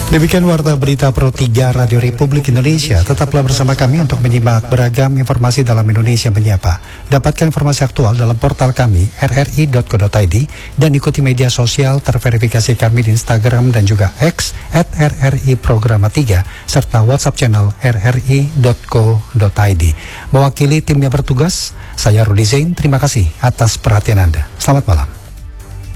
Demikian Warta Berita Pro 3 Radio Republik Indonesia. Tetaplah bersama kami untuk menyimak beragam informasi dalam Indonesia Menyapa. Dapatkan informasi aktual dalam portal kami rri.co.id dan ikuti media sosial terverifikasi kami di Instagram dan juga X @RRI_Programa 3 serta WhatsApp channel rri.co.id. Mewakili tim yang bertugas, saya Rudi Zain. Terima kasih atas perhatian Anda. Selamat malam.